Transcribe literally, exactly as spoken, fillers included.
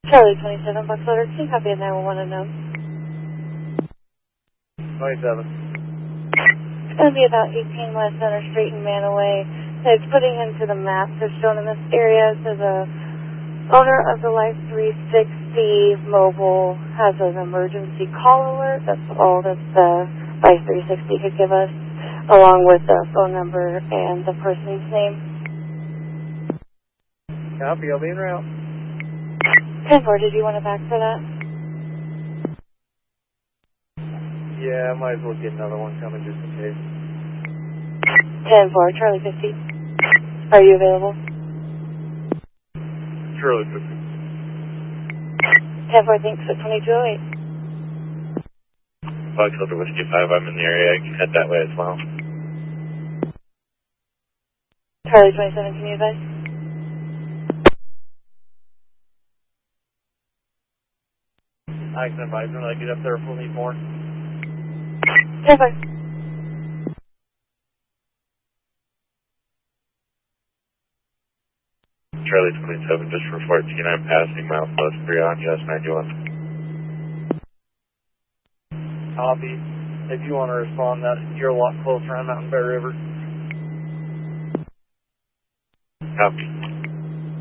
Charlie twenty-seven, Bucks Letter, can you copy a nine one one unknown? twenty-seven. It's going to be about eighteen West Center Street in Manaway. It's putting into the maps that's shown in this area. So the owner of the Life three sixty mobile has an emergency call alert. That's all that the Life three sixty could give us, along with the phone number and the person's name. Copy, I'll be en route. ten four, did you want to back for that? Yeah, I might as well get another one coming just in case. ten four, Charlie fifty. Are you available? Charlie fifty. ten four, thanks for twenty-two oh eight. Fox Delta Whiskey five, I'm in the area. I can head that way as well. Charlie twenty-seven, can you advise? I can advise when I get up there if we'll need more. ten four. Charlie twenty-seven, just for fourteen, I'm passing milepost three on U S ninety-one. Copy. If you want to respond, that you're a lot closer on Mountain Bear River. Copy.